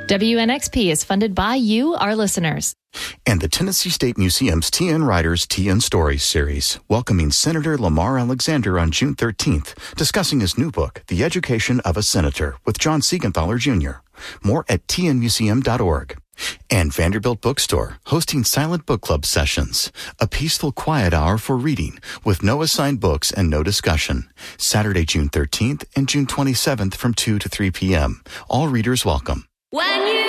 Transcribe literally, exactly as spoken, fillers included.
W N X P is funded by you, our listeners. And the Tennessee State Museum's T N Writers T N Stories series, welcoming Senator Lamar Alexander on June thirteenth, discussing his new book, The Education of a Senator, with John Siegenthaler Junior More at T N museum dot org. And Vanderbilt Bookstore, hosting silent book club sessions, a peaceful quiet hour for reading with no assigned books and no discussion. Saturday, June thirteenth and June twenty-seventh from two to three p.m. All readers welcome. When you